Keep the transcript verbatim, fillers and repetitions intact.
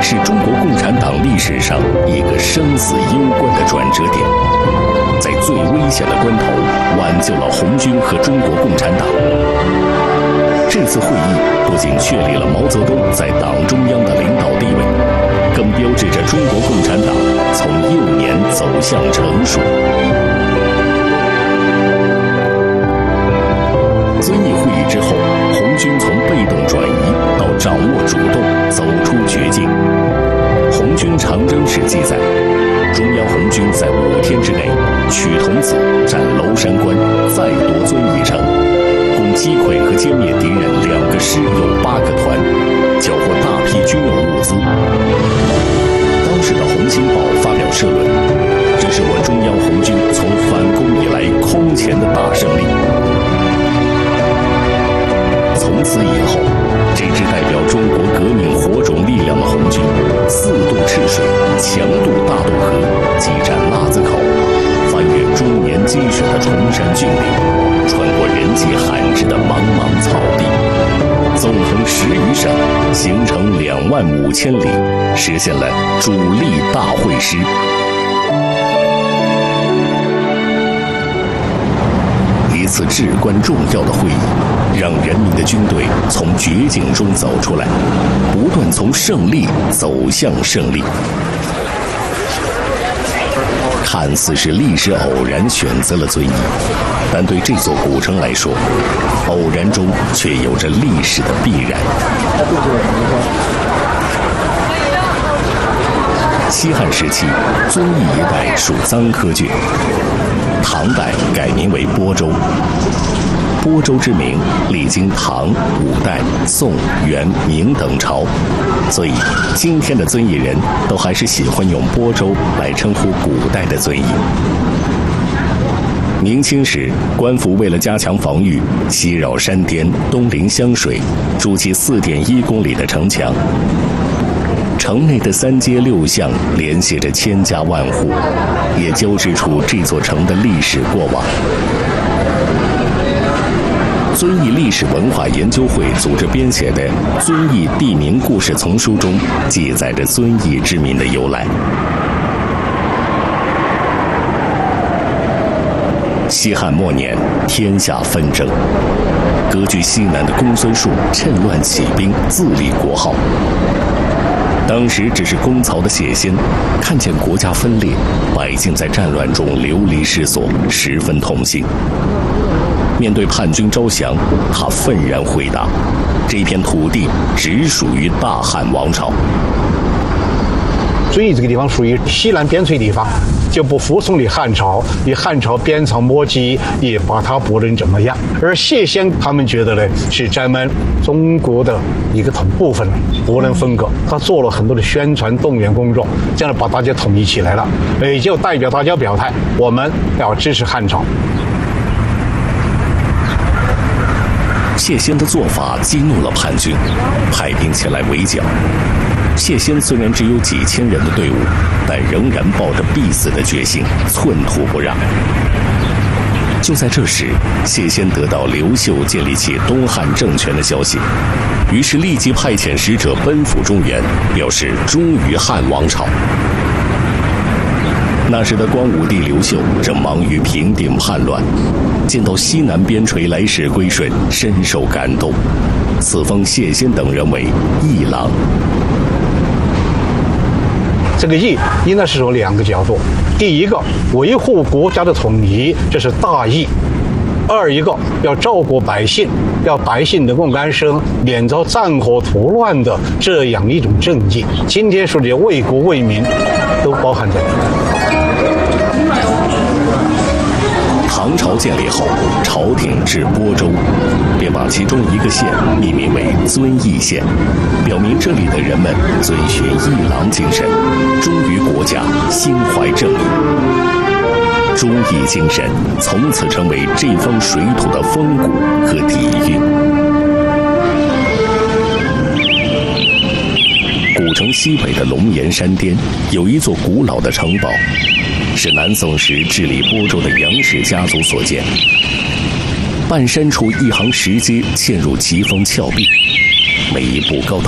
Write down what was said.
是中国共产党历史上一个生死攸关的转折点，在最危险的关头挽救了红军和中国共产党。这次会议不仅确立了毛泽东在党中央的领导地位，更标志着中国共产党从幼年走向成熟。遵义会议之后，红军从被动转移到掌握主动，走出绝境。红军长征史记载，中央红军在五天之内取桐梓、占娄山关，再夺遵义城，共击溃和歼灭敌人两个师有八个团，缴获大批军用物资。当时的《红星报》发表社论，这是我中央红军从反攻以来空前的大胜利。从此以后，这支代表中国革命火种力量的红军，四渡赤水，强渡大渡河，激战腊子口，翻越终年积雪的崇山峻岭，穿过人迹罕至的茫茫草地，纵横十余省，行程两万五千里，实现了主力大会师。一次至关重要的会议，让人民的军队从绝境中走出来，不断从胜利走向胜利。看似是历史偶然选择了遵义，但对这座古城来说，偶然中却有着历史的必然。西汉时期，遵义一带属臧科郡，唐代改名为播州。播州之名历经唐、五代、宋、元、明等朝，所以今天的遵义人都还是喜欢用播州来称呼古代的遵义。明清时，官府为了加强防御，西绕山巅，东临湘水，筑起四点一公里的城墙。城内的三街六巷联系着千家万户，也交织出这座城的历史过往。遵义历史文化研究会组织编写的《遵义地名故事丛书》中，记载着遵义之名的由来。西汉末年，天下纷争，割据西南的公孙述趁乱起兵，自立国号。当时只是公曹的谢仙，看见国家分裂，百姓在战乱中流离失所，十分痛心。面对叛军招降，他愤然回答：这片土地只属于大汉王朝。 遵义这个地方属于西南边陲地方，就不服从你汉朝，你汉朝鞭长莫及，也把他不能怎么样。而谢仙他们觉得呢，是咱们中国的一个部分，不能分割。他做了很多的宣传动员工作，这样把大家统一起来了，也就代表大家表态，我们要支持汉朝。 谢仙的做法激怒了叛军，派兵前来围剿。谢仙虽然只有几千人的队伍，但仍然抱着必死的决心，寸土不让。就在这时，谢仙得到刘秀建立起东汉政权的消息，于是立即派遣使者奔赴中原，表示忠于汉王朝。那时的光武帝刘秀正忙于平定叛乱，见到西南边陲来势归顺，深受感动，赐封谢仙等人为义郎。 这个义应该是有两个角度，第一个，维护国家的统一，这是大义；二一个，要照顾百姓，要百姓能够安生，免遭战火屠乱的这样一种政绩。今天说的为国为民，都包含在里面。 唐朝建立后，朝廷至播州，便把其中一个县命名为遵义县，表明这里的人们遵循义郎精神，忠于国家，心怀正义。忠义精神从此成为这方水土的风骨和底蕴。古城西北的龙岩山巅有一座古老的城堡，是南宋时治理播州的杨氏家族所建。半山处一行石阶嵌入奇峰峭壁，每一步高达